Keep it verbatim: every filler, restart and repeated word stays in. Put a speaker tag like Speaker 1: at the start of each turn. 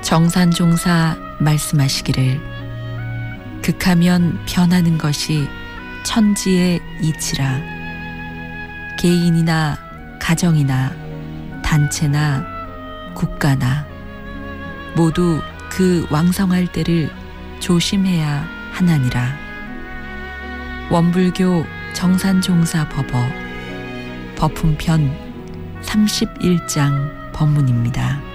Speaker 1: 정산종사 말씀하시기를 극하면 변하는 것이 천지의 이치라. 개인이나 가정이나 단체나 국가나 모두 그 왕성할 때를 조심해야 하나니라. 원불교 정산종사 법어 법훈편 삼십일 장 법문입니다.